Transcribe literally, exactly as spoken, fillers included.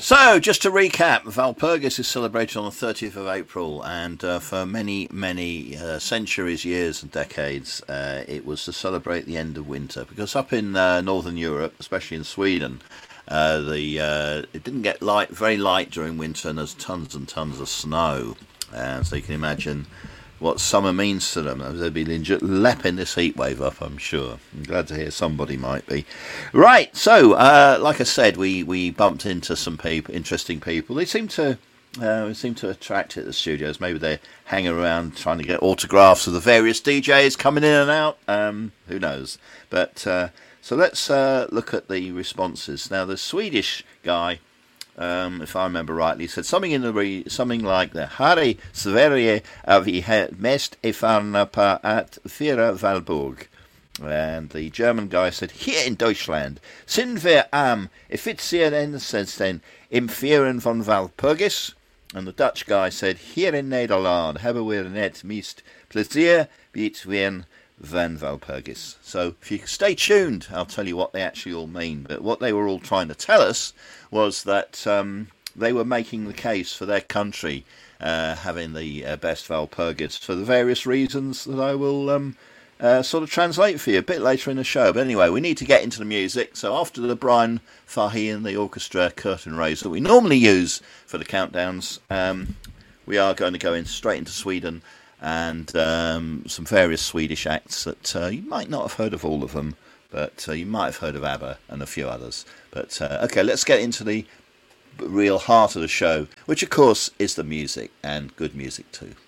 So, just to recap, Walpurgis is celebrated on the thirtieth of April, and uh, for many, many uh, centuries, years, and decades, uh, it was to celebrate the end of winter. Because up in uh, northern Europe, especially in Sweden, uh, the uh, it didn't get light, very light during winter, and there's tons and tons of snow. Uh, so you can imagine what summer means to them. They'd be lapping this heat wave up, I'm sure. I'm glad to hear somebody might be. Right, so, uh, like I said, we, we bumped into some people, interesting people. They seem to uh, seem to attract at the studios. Maybe they're hanging around trying to get autographs of the various D Js coming in and out. Um, who knows? But, uh, so let's uh, look at the responses. Now, the Swedish guy, Um, if I remember rightly, said something in the re- something like that. Här Sverige är vi mest erfarna på att fira Valborg. And the German guy said, here in Deutschland sind wir am efficientesten im Fieren von Walpurgis. And the Dutch guy said, here in Nederland hebben we net meest plezier between Van Walpurgis. So if you stay tuned, I'll tell you what they actually all mean. But what they were all trying to tell us was that um, they were making the case for their country uh, having the uh, best Walpurgis for the various reasons that I will um, uh, sort of translate for you a bit later in the show. But anyway, we need to get into the music. So after the Brian Fahey and the orchestra curtain raise that we normally use for the countdowns, um, we are going to go in straight into Sweden and um, some various Swedish acts that uh, you might not have heard of all of them, but uh, you might have heard of ABBA and a few others. But uh, okay, let's get into the real heart of the show, which of course is the music, and good music too.